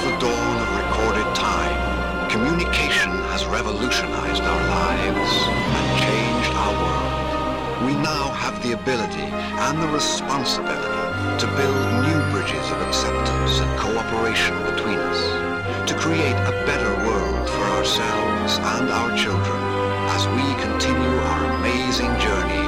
the dawn of recorded time, communication has revolutionized our lives and changed our world. We now have the ability and the responsibility to build new bridges of acceptance and cooperation between us, to create a better world for ourselves and our children as we continue our amazing journey